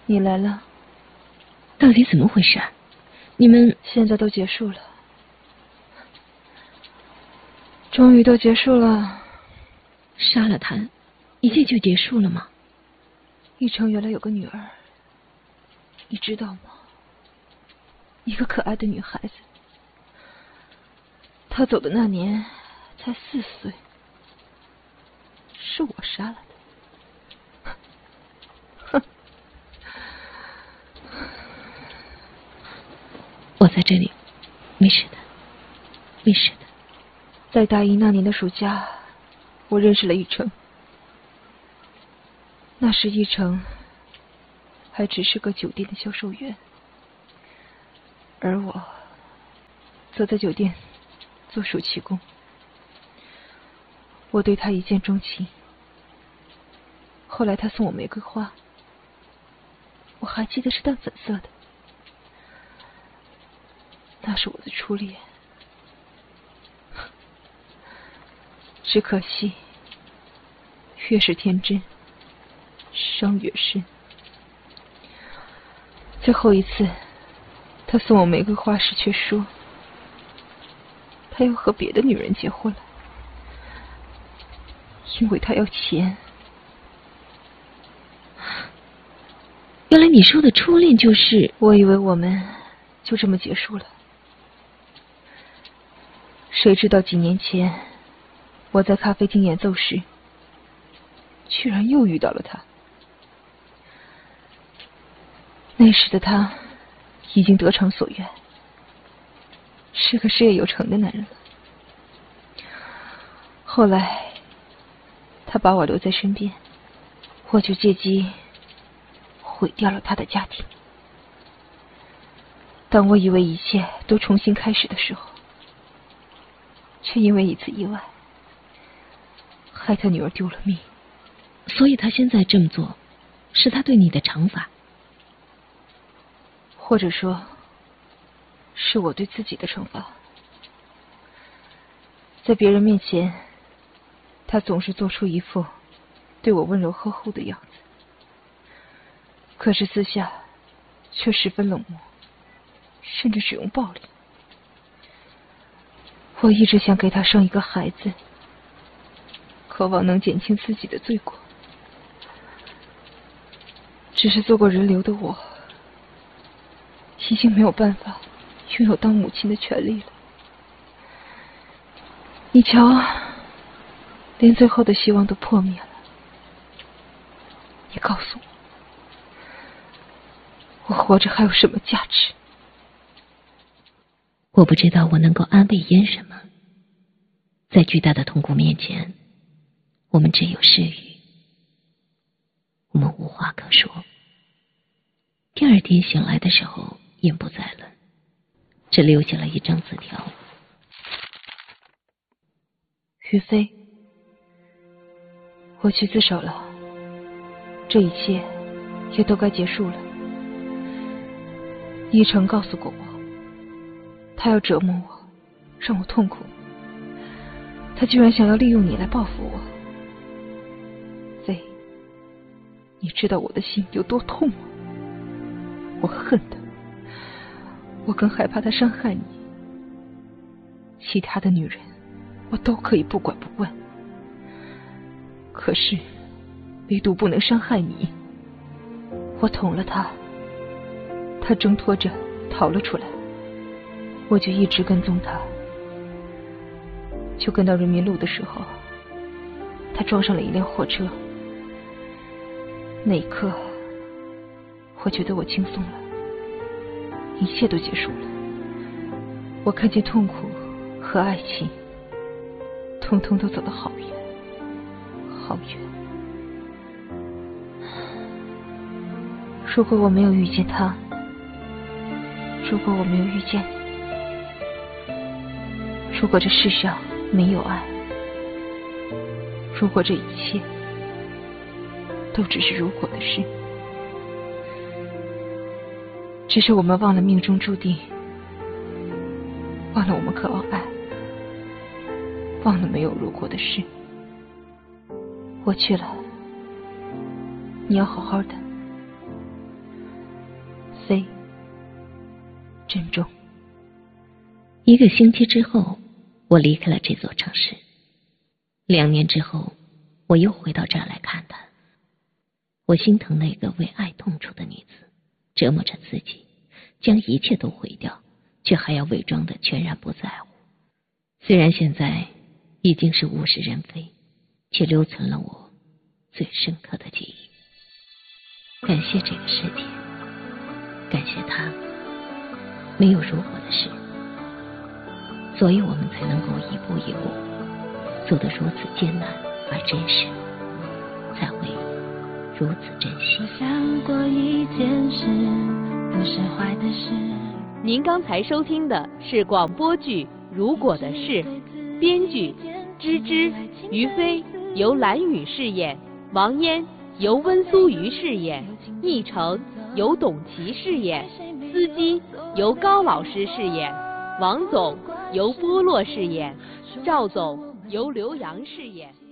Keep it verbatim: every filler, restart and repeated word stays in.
你来了， 到底怎么回事？你们现在都结束了，终于都结束了。 杀了他，一切就结束了吗？ 一成原来有个女儿，你知道吗？一个可爱的女孩子，她走的那年才四岁，是我杀了她。哼！ 我在这里，没事的，没事的。 在大一那年的暑假，我认识了一成。那时一成还只是个酒店的销售员，而我则在酒店做暑期工。我对他一见钟情，后来他送我玫瑰花，我还记得是淡粉色的，那是我的初恋。只可惜越是天真伤越深。最后一次他送我玫瑰花时却说他要和别的女人结婚了，因为他要钱。 原来你说的初恋就是…… 我以为我们就这么结束了，谁知道几年前我在咖啡厅演奏时居然又遇到了他。那时的他已经得偿所愿，是个事业有成的男人了。后来他把我留在身边，我就借机毁掉了他的家庭。当我以为一切都重新开始的时候，却因为一次意外害他女儿丢了命。 所以他现在这么做是他对你的惩罚， 或者说是我对自己的惩罚。在别人面前他总是做出一副对我温柔呵护的样子，可是私下却十分冷漠，甚至使用暴力。我一直想给他生一个孩子，渴望能减轻自己的罪过，只是做过人流的我已经没有办法拥有当母亲的权利了。你瞧，连最后的希望都破灭了。你告诉我，我活着还有什么价值？ 我不知道我能够安慰嫣什么。在巨大的痛苦面前，我们只有失语，我们无话可说。第二天醒来的时候，嫣不在了，只留下了一张字条。 于飞，我去自首了，这一切也都该结束了。一成告诉过我，他要折磨我，让我痛苦，他居然想要利用你来报复我。飞，你知道我的心有多痛吗？我恨他，我更害怕他伤害你。其他的女人我都可以不管不问，可是唯独不能伤害你。我捅了他，他挣脱着逃了出来，我就一直跟踪他，就跟到人民路的时候，他撞上了一辆货车。那一刻我觉得我轻松了，一切都结束了。我看见痛苦和爱情通通都走得好远好远。如果我没有遇见他，如果我没有遇见你，如果这世上没有爱，如果这一切都只是如果的事，只是我们忘了命中注定，忘了我们渴望爱，忘了没有如果的事。我去了，你要好好的。 ，C，珍重。 一个星期之后，我离开了这座城市。两年之后，我又回到这儿来看他。我心疼那个为爱痛楚的女子，折磨着自己，将一切都毁掉，却还要伪装的全然不在乎。虽然现在已经是物是人非，却留存了我最深刻的记忆。感谢这个世界，感谢他没有如何的事，所以我们才能够一步一步走得如此艰难而真实，才会如此珍惜。 我想过一件事，不是坏的事。 您刚才收听的是广播剧《如果的事》，编剧芝芝、于飞，由蓝雨饰演；王嫣由温苏瑜饰演；逆成由董琪饰演；司机由高老师饰演；王总由波洛饰演；赵总由刘洋饰演。